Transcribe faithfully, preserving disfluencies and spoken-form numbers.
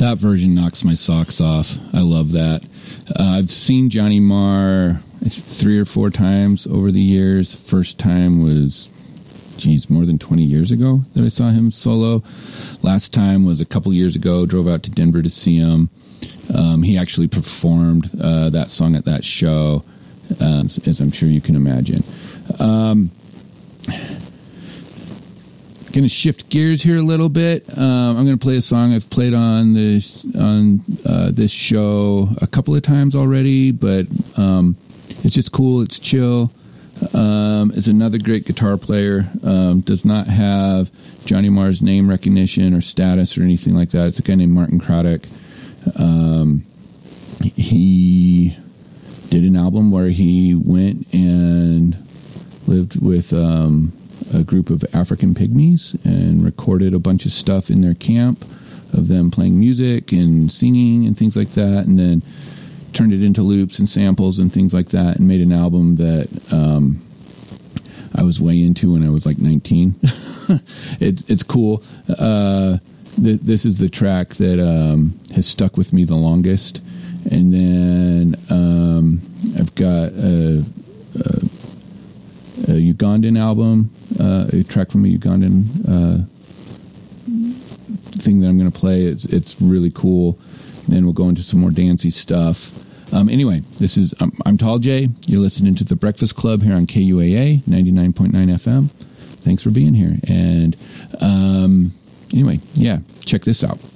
That version knocks my socks off. I love that. Uh, I've seen Johnny Marr three or four times over the years. First time was, geez, more than twenty years ago that I saw him solo. Last time was a couple years ago. Drove out to Denver to see him. Um, he actually performed uh, that song at that show, uh, as I'm sure you can imagine. Um, going to shift gears here a little bit. Um, I'm going to play a song I've played on this on uh, this show a couple of times already, but um, it's just cool. It's chill. Um, is another great guitar player. Um, does not have Johnny Marr's name recognition or status or anything like that. It's a guy named Martin Craddock. Um, he did an album where he went and lived with um, a group of African pygmies and recorded a bunch of stuff in their camp of them playing music and singing and things like that, and then turned it into loops and samples and things like that, and made an album that um, I was way into when I was like nineteen. it's it's cool. Uh, th- this is the track that um, has stuck with me the longest, and then um, I've got a, a, a Ugandan album, uh, a track from a Ugandan uh, thing that I'm going to play. It's it's really cool. And then we'll go into some more dancey stuff. Um, anyway, this is I'm, I'm Tall J. You're listening to The Breakfast Club here on K U A A ninety-nine point nine F M. Thanks for being here. And um, anyway, yeah, check this out.